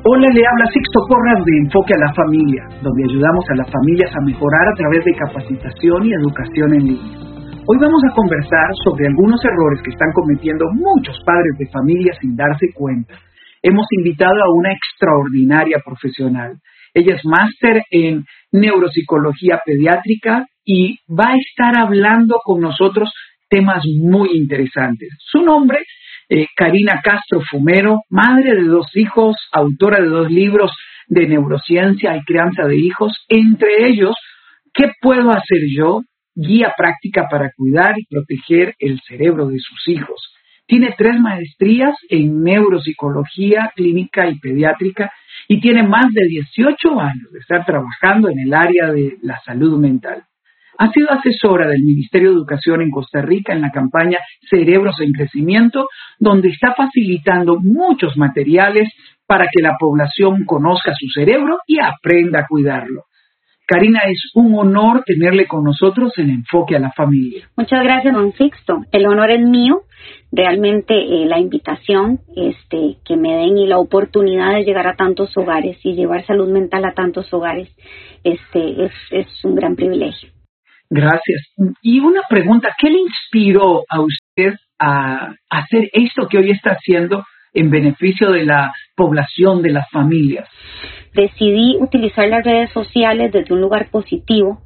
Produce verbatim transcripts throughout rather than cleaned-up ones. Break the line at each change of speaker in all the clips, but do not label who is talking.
Hola, le habla Sixto Porras de Enfoque a la Familia, donde ayudamos a las familias a mejorar a través de capacitación y educación en línea. Hoy vamos a conversar sobre algunos errores que están cometiendo muchos padres de familia sin darse cuenta. Hemos invitado a una extraordinaria profesional. Ella es máster en neuropsicología pediátrica y va a estar hablando con nosotros temas muy interesantes. Su nombre Eh, Karina Castro Fumero, madre de dos hijos, autora de dos libros de neurociencia y crianza de hijos, entre ellos, ¿qué puedo hacer yo? Guía práctica para cuidar y proteger el cerebro de sus hijos. Tiene tres maestrías en neuropsicología clínica y pediátrica y tiene más de dieciocho años de estar trabajando en el área de la salud mental. Ha sido asesora del Ministerio de Educación en Costa Rica en la campaña Cerebros en Crecimiento, donde está facilitando muchos materiales para que la población conozca su cerebro y aprenda a cuidarlo. Karina, es un honor tenerle con nosotros en Enfoque a la Familia.
Muchas gracias, don Sixto. El honor es mío. Realmente eh, la invitación este, que me den y la oportunidad de llegar a tantos hogares y llevar salud mental a tantos hogares este, es, es un gran privilegio.
Gracias. Y una pregunta, ¿qué le inspiró a usted a hacer esto que hoy está haciendo en beneficio de la población, de las familias?
Decidí utilizar las redes sociales desde un lugar positivo,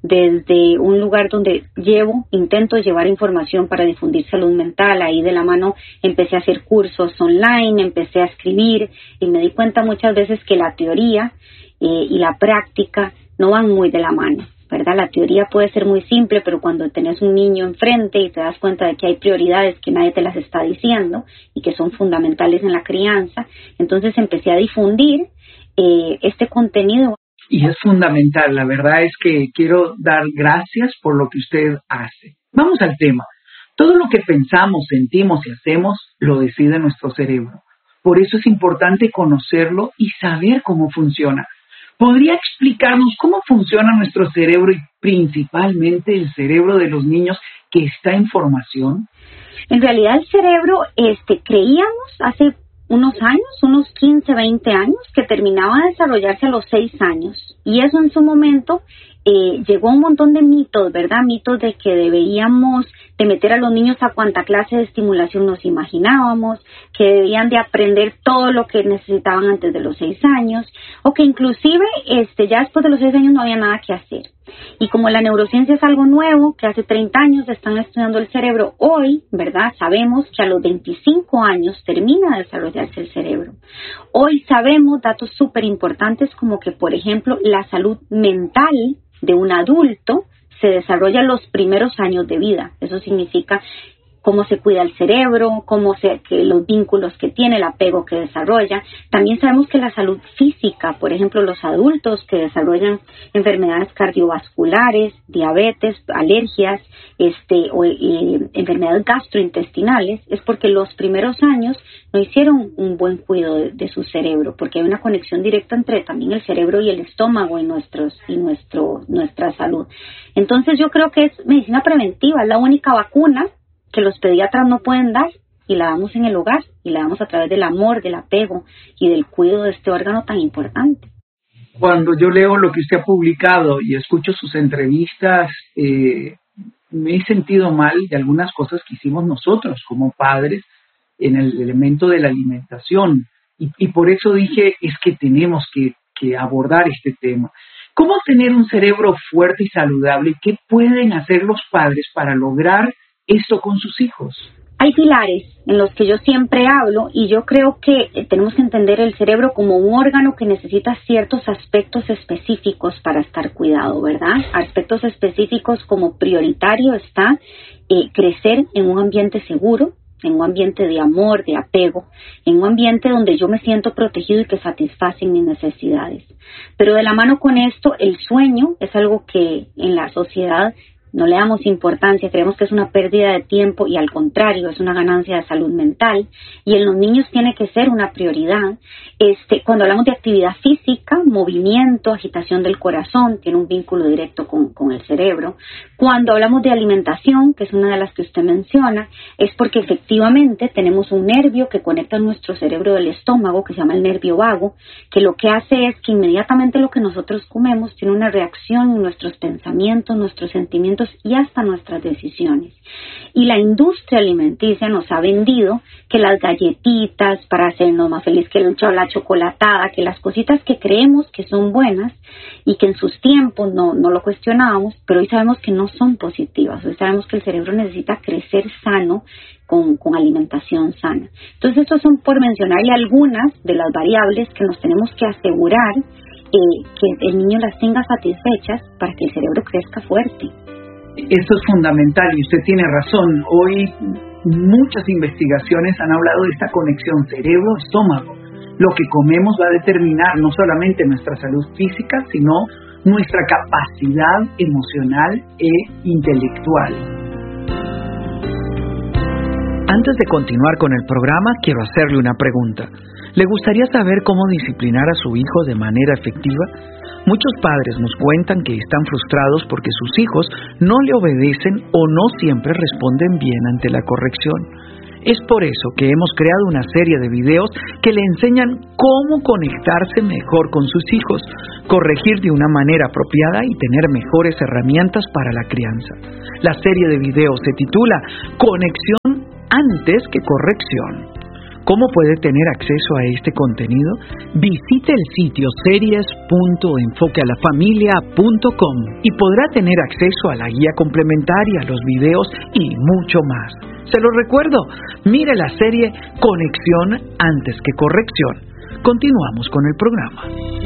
desde un lugar donde llevo, intento llevar información para difundir salud mental. Ahí de la mano empecé a hacer cursos online, empecé a escribir y me di cuenta muchas veces que la teoría eh, y la práctica no van muy de la mano, ¿verdad? La teoría puede ser muy simple, pero cuando tenés un niño enfrente y te das cuenta de que hay prioridades que nadie te las está diciendo y que son fundamentales en la crianza, entonces empecé a difundir eh, este contenido.
Y es fundamental, la verdad es que quiero dar gracias por lo que usted hace. Vamos al tema. Todo lo que pensamos, sentimos y hacemos lo decide nuestro cerebro. Por eso es importante conocerlo y saber cómo funciona. ¿Podría explicarnos cómo funciona nuestro cerebro y principalmente el cerebro de los niños que está en formación?
En realidad el cerebro, este, creíamos hace unos años, unos quince, veinte años, que terminaba de desarrollarse a los seis años. Y eso en su momento eh, llegó a un montón de mitos, ¿verdad? Mitos de que deberíamos de meter a los niños a cuanta clase de estimulación nos imaginábamos, que debían de aprender todo lo que necesitaban antes de los seis años, o que inclusive este, ya después de los seis años no había nada que hacer. Y como la neurociencia es algo nuevo, que hace treinta años están estudiando el cerebro, hoy, ¿verdad? Sabemos que a los veinticinco años termina de desarrollarse el cerebro. Hoy sabemos datos súper importantes como que, por ejemplo, la salud mental de un adulto se desarrolla en los primeros años de vida. Eso significa cómo se cuida el cerebro, cómo se, que los vínculos que tiene, el apego que desarrolla. También sabemos que la salud física, por ejemplo, los adultos que desarrollan enfermedades cardiovasculares, diabetes, alergias, este, o eh, enfermedades gastrointestinales, es porque los primeros años no hicieron un buen cuidado de, de su cerebro, porque hay una conexión directa entre también el cerebro y el estómago y nuestros y nuestro nuestra salud. Entonces yo creo que es medicina preventiva, es la única vacuna que los pediatras no pueden dar y la damos en el hogar y la damos a través del amor, del apego y del cuidado de este órgano tan importante.
Cuando yo leo lo que usted ha publicado y escucho sus entrevistas, eh, me he sentido mal de algunas cosas que hicimos nosotros como padres en el elemento de la alimentación y, y por eso dije, es que tenemos que, que abordar este tema. ¿Cómo tener un cerebro fuerte y saludable? ¿Qué pueden hacer los padres para lograr esto con sus hijos?
Hay pilares en los que yo siempre hablo y yo creo que tenemos que entender el cerebro como un órgano que necesita ciertos aspectos específicos para estar cuidado, ¿verdad? Aspectos específicos como prioritario está eh, crecer en un ambiente seguro, en un ambiente de amor, de apego, en un ambiente donde yo me siento protegido y que satisfacen mis necesidades. Pero de la mano con esto, el sueño es algo que en la sociedad no le damos importancia, creemos que es una pérdida de tiempo y al contrario, es una ganancia de salud mental y en los niños tiene que ser una prioridad. Este, cuando hablamos de actividad física, movimiento, agitación del corazón, tiene un vínculo directo con, con el cerebro. Cuando hablamos de alimentación, que es una de las que usted menciona, es porque efectivamente tenemos un nervio que conecta nuestro cerebro del estómago, que se llama el nervio vago, que lo que hace es que inmediatamente lo que nosotros comemos tiene una reacción en nuestros pensamientos, nuestros sentimientos y hasta nuestras decisiones. Y la industria alimenticia nos ha vendido que las galletitas para hacernos más feliz, que el la chocolatada, que las cositas que creemos que son buenas y que en sus tiempos no, no lo cuestionábamos, pero hoy sabemos que no son positivas. Hoy sabemos que el cerebro necesita crecer sano con, con alimentación sana. Entonces, estos son por mencionarle algunas de las variables que nos tenemos que asegurar eh, que el niño las tenga satisfechas para que el cerebro crezca fuerte.
Esto es fundamental y usted tiene razón. Hoy muchas investigaciones han hablado de esta conexión cerebro-estómago. Lo que comemos va a determinar no solamente nuestra salud física, sino nuestra capacidad emocional e intelectual.
Antes de continuar con el programa, quiero hacerle una pregunta. ¿Le gustaría saber cómo disciplinar a su hijo de manera efectiva? Muchos padres nos cuentan que están frustrados porque sus hijos no le obedecen o no siempre responden bien ante la corrección. Es por eso que hemos creado una serie de videos que le enseñan cómo conectarse mejor con sus hijos, corregir de una manera apropiada y tener mejores herramientas para la crianza. La serie de videos se titula Conexión antes que corrección. ¿Cómo puede tener acceso a este contenido? Visite el sitio series punto enfoque a la familia punto com y podrá tener acceso a la guía complementaria, los videos y mucho más. Se lo recuerdo, mire la serie Conexión antes que corrección. Continuamos con el programa.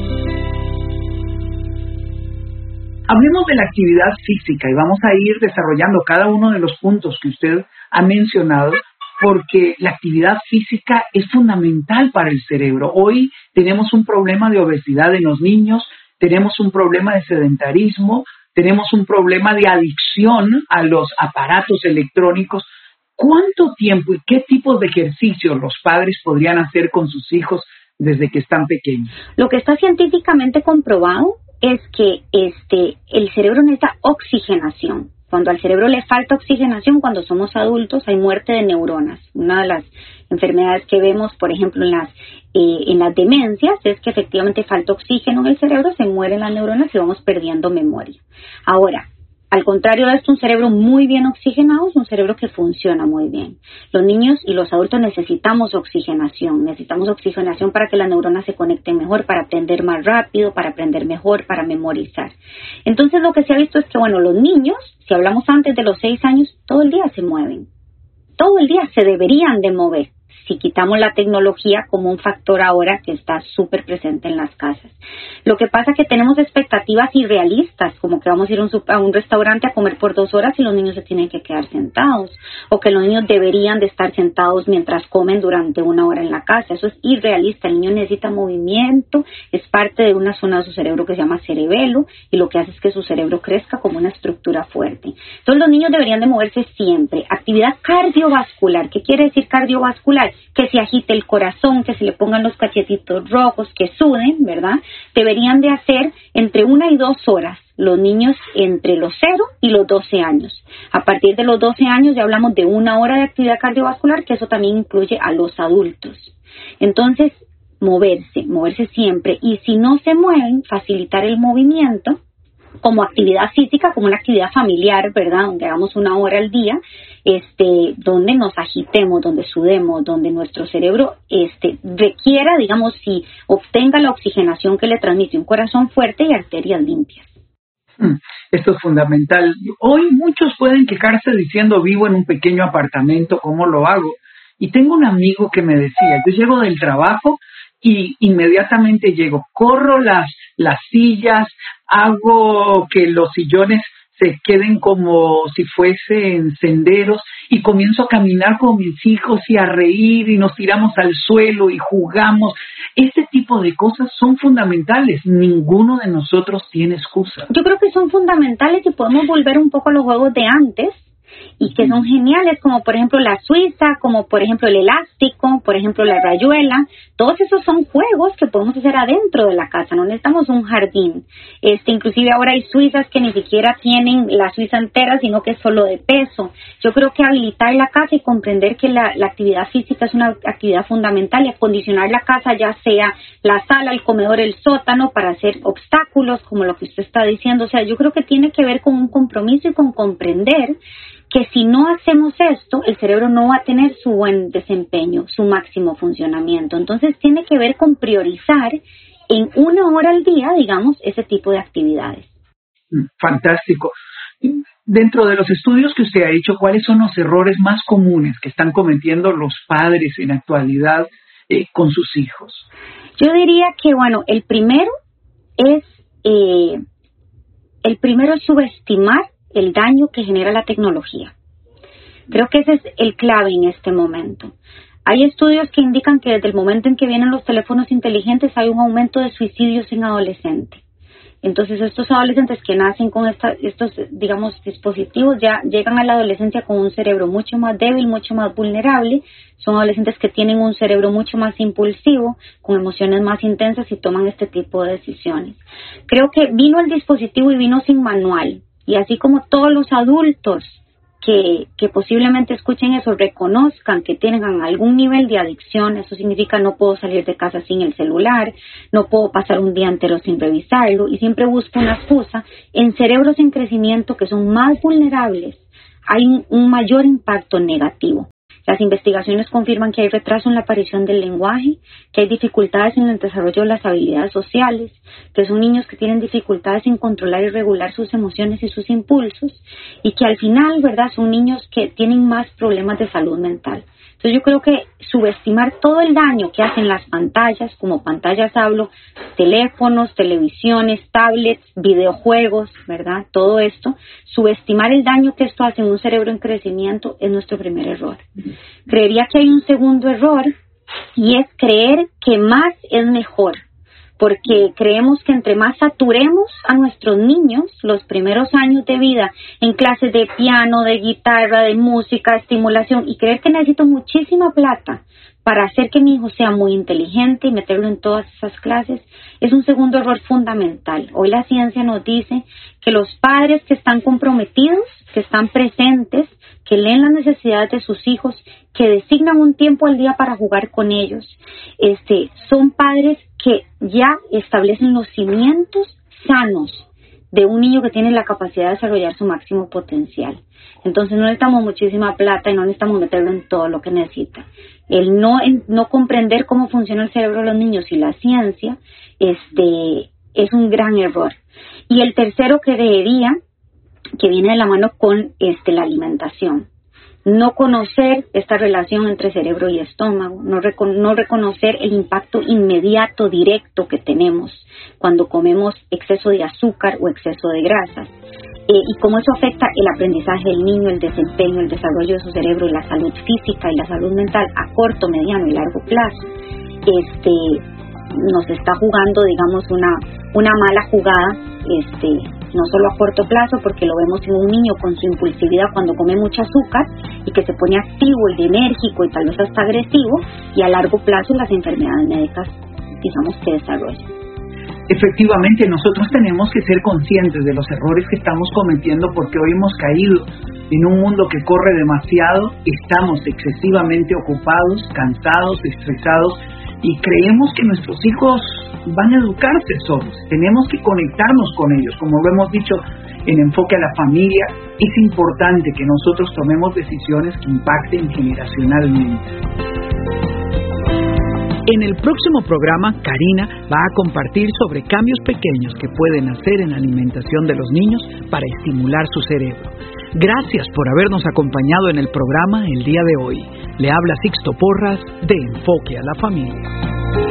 Hablemos de la actividad física y vamos a ir desarrollando cada uno de los puntos que usted ha mencionado, porque la actividad física es fundamental para el cerebro. Hoy tenemos un problema de obesidad en los niños, tenemos un problema de sedentarismo, tenemos un problema de adicción a los aparatos electrónicos. ¿Cuánto tiempo y qué tipos de ejercicios los padres podrían hacer con sus hijos desde que están pequeños?
Lo que está científicamente comprobado es que este, el cerebro necesita oxigenación. Cuando al cerebro le falta oxigenación, cuando somos adultos, hay muerte de neuronas. Una de las enfermedades que vemos, por ejemplo, en las, eh, en las demencias, es que efectivamente falta oxígeno en el cerebro, se mueren las neuronas y vamos perdiendo memoria. Ahora, al contrario de esto, un cerebro muy bien oxigenado es un cerebro que funciona muy bien. Los niños y los adultos necesitamos oxigenación, necesitamos oxigenación para que las neuronas se conecten mejor, para aprender más rápido, para aprender mejor, para memorizar. Entonces lo que se ha visto es que, bueno, los niños, si hablamos antes de los seis años, todo el día se mueven, todo el día se deberían de mover. Si quitamos la tecnología como un factor ahora que está súper presente en las casas. Lo que pasa es que tenemos expectativas irrealistas, como que vamos a ir a un, a un restaurante a comer por dos horas y los niños se tienen que quedar sentados, o que los niños deberían de estar sentados mientras comen durante una hora en la casa. Eso es irrealista. El niño necesita movimiento, es parte de una zona de su cerebro que se llama cerebelo, y lo que hace es que su cerebro crezca como una estructura fuerte. Entonces los niños deberían de moverse siempre. Actividad cardiovascular. ¿Qué quiere decir cardiovascular? Que se agite el corazón, que se le pongan los cachetitos rojos, que suden, ¿verdad? Deberían de hacer entre una y dos horas los niños entre los cero y los doce años. A partir de los doce años ya hablamos de una hora de actividad cardiovascular, que eso también incluye a los adultos. Entonces, moverse, moverse siempre. Y si no se mueven, facilitar el movimiento como actividad física, como una actividad familiar, ¿verdad? Donde hagamos una hora al día, este, donde nos agitemos, donde sudemos, donde nuestro cerebro este, requiera, digamos, si obtenga la oxigenación que le transmite un corazón fuerte y arterias limpias.
Esto es fundamental. Hoy muchos pueden quejarse diciendo vivo en un pequeño apartamento, ¿cómo lo hago? Y tengo un amigo que me decía, yo llego del trabajo y inmediatamente llego, corro las, las sillas, hago que los sillones se queden como si fuesen senderos y comienzo a caminar con mis hijos y a reír y nos tiramos al suelo y jugamos. Este tipo tipo de cosas son fundamentales. Ninguno de nosotros tiene excusa.
Yo creo que son fundamentales y podemos volver un poco a los juegos de antes y que son geniales, como por ejemplo la suiza, como por ejemplo el elástico, por ejemplo la rayuela. Todos esos son juegos que podemos hacer adentro de la casa, no necesitamos un jardín. Este, inclusive ahora hay suizas que ni siquiera tienen la suiza entera, sino que es solo de peso. Yo creo que habilitar la casa y comprender que la, la actividad física es una actividad fundamental y acondicionar la casa, ya sea la sala, el comedor, el sótano, para hacer obstáculos, como lo que usted está diciendo. O sea, yo creo que tiene que ver con un compromiso y con comprender que si no hacemos esto, el cerebro no va a tener su buen desempeño, su máximo funcionamiento. Entonces tiene que ver con priorizar en una hora al día, digamos, ese tipo de actividades.
Fantástico. Dentro de los estudios que usted ha hecho, ¿cuáles son los errores más comunes que están cometiendo los padres en la actualidad eh, con sus hijos?
Yo diría que, bueno, el primero es, eh, el primero es subestimar el daño que genera la tecnología. Creo que ese es el clave en este momento. Hay estudios que indican que desde el momento en que vienen los teléfonos inteligentes hay un aumento de suicidios en adolescentes. Entonces estos adolescentes que nacen con esta, estos, digamos, dispositivos ya llegan a la adolescencia con un cerebro mucho más débil, mucho más vulnerable. Son adolescentes que tienen un cerebro mucho más impulsivo, con emociones más intensas y toman este tipo de decisiones. Creo que vino el dispositivo y vino sin manual. Y así como todos los adultos que, que posiblemente escuchen eso, reconozcan que tengan algún nivel de adicción, eso significa no puedo salir de casa sin el celular, no puedo pasar un día entero sin revisarlo, y siempre busco una excusa. En cerebros en crecimiento que son más vulnerables hay un, un mayor impacto negativo. Las investigaciones confirman que hay retraso en la aparición del lenguaje, que hay dificultades en el desarrollo de las habilidades sociales, que son niños que tienen dificultades en controlar y regular sus emociones y sus impulsos, y que al final, ¿verdad?, son niños que tienen más problemas de salud mental. Entonces yo creo que subestimar todo el daño que hacen las pantallas, como pantallas hablo, teléfonos, televisiones, tablets, videojuegos, ¿verdad? Todo esto, subestimar el daño que esto hace en un cerebro en crecimiento es nuestro primer error. Creería que hay un segundo error y es creer que más es mejor. Porque creemos que entre más saturemos a nuestros niños los primeros años de vida en clases de piano, de guitarra, de música, estimulación, y creer que necesito muchísima plata para hacer que mi hijo sea muy inteligente y meterlo en todas esas clases, es un segundo error fundamental. Hoy la ciencia nos dice que los padres que están comprometidos, que están presentes, que leen las necesidades de sus hijos, que designan un tiempo al día para jugar con ellos, este, son padres que ya establecen los cimientos sanos de un niño que tiene la capacidad de desarrollar su máximo potencial. Entonces no necesitamos muchísima plata y no necesitamos meterlo en todo lo que necesita. El no, en, no comprender cómo funciona el cerebro de los niños y la ciencia este, es un gran error. Y el tercero que creería que viene de la mano con este, la alimentación. No conocer esta relación entre cerebro y estómago, no, reco- no reconocer el impacto inmediato, directo que tenemos cuando comemos exceso de azúcar o exceso de grasas, eh, y cómo eso afecta el aprendizaje del niño, el desempeño, el desarrollo de su cerebro, y la salud física y la salud mental a corto, mediano y largo plazo. Este, nos está jugando, digamos, una, una mala jugada, este, no solo a corto plazo, porque lo vemos en un niño con su impulsividad cuando come mucho azúcar y que se pone activo y enérgico y tal vez hasta agresivo, y a largo plazo las enfermedades médicas, digamos, que desarrollan.
Efectivamente, nosotros tenemos que ser conscientes de los errores que estamos cometiendo, porque hoy hemos caído en un mundo que corre demasiado, estamos excesivamente ocupados, cansados, estresados, y creemos que nuestros hijos van a educarse solos. Tenemos que conectarnos con ellos, como lo hemos dicho en Enfoque a la Familia. Es importante que nosotros tomemos decisiones que impacten generacionalmente.
En el próximo programa, Karina va a compartir sobre cambios pequeños que pueden hacer en la alimentación de los niños para estimular su cerebro. Gracias por habernos acompañado en el programa el día de hoy. Le habla Sixto Porras de Enfoque a la Familia.